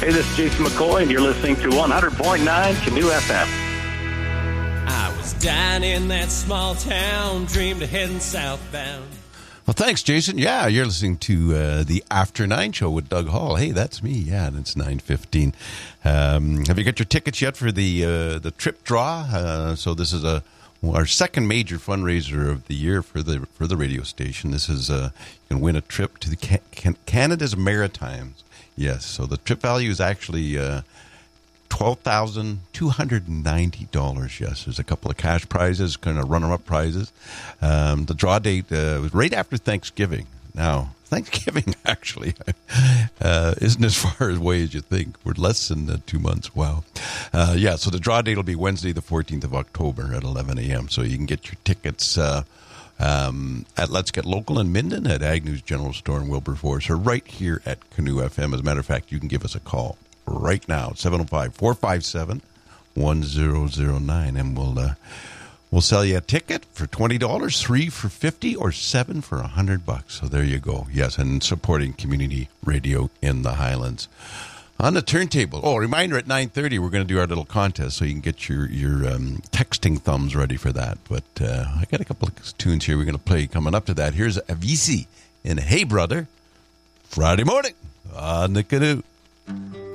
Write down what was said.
Hey, this is Jason McCoy, and you're listening to 100.9 Canoe FM. I was down in that small town, dreamed of heading southbound. Well, thanks, Jason. Yeah, you're listening to the After 9 show with Doug Hall. Hey, that's me. Yeah, and it's 9:15. Have you got your tickets yet for the trip draw? So this is our second major fundraiser of the year for the radio station. This is you can win a trip to the Canada's Maritimes. Yes, so the trip value is actually $12,290. Yes, there's a couple of cash prizes, kind of runner-up prizes. The draw date was right after Thanksgiving. Now, Thanksgiving actually isn't as far away as you think. We're less than 2 months. Wow. Yeah, so the draw date will be Wednesday, the 14th of October at 11 a.m. So you can get your tickets at Let's Get Local in Minden, at Agnew's General Store in Wilberforce, or right here at Canoe FM. As a matter of fact, you can give us a call right now, 705-457-1009, and we'll sell you a ticket for $20, 3 for $50, or 7 for $100. So there you go. Yes, and supporting community radio in the Highlands. On the turntable, reminder, at 9:30, we're going to do our little contest, so you can get your texting thumbs ready for that. But I got a couple of tunes here we're going to play coming up to that. Here's Avicii in Hey Brother, Friday morning on the Canoe.